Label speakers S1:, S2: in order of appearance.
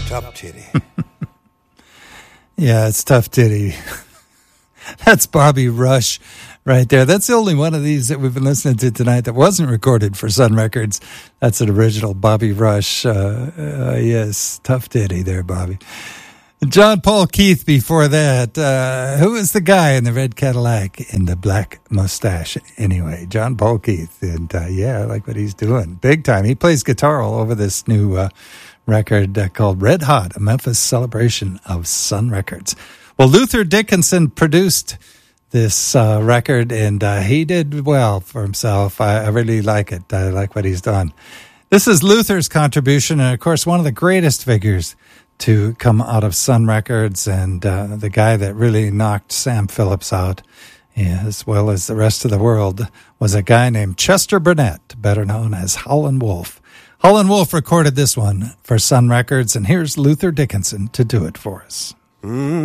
S1: Tough Titty.
S2: Yeah, it's Tough Titty. That's Bobby Rush right there. That's the only one of these that we've been listening to tonight that wasn't recorded for Sun Records. That's an original Bobby Rush. Yes, Tough Titty there, Bobby. John Paul Keith before that. Who was the guy in the red Cadillac in the black mustache? Anyway, John Paul Keith. And yeah, I like what he's doing. Big time. He plays guitar all over this new record called Red Hot, a Memphis celebration of Sun Records. Well, Luther Dickinson produced this record, and he did well for himself. I really like it. I like what he's done. This is Luther's contribution, and of course, one of the greatest figures to come out of Sun Records, and the guy that really knocked Sam Phillips out, as well as the rest of the world, was a guy named Chester Burnett, better known as Howlin' Wolf. Howlin' Wolf recorded this one for Sun Records, and here's Luther Dickinson to do it for us.